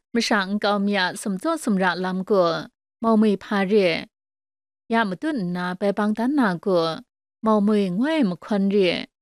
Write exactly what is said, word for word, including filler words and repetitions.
มช่างก็มีสมจ้อสมระลำก็มอมือพาเรยามตุนนาไปบางตันนาก็มอมือง่วยมคนเร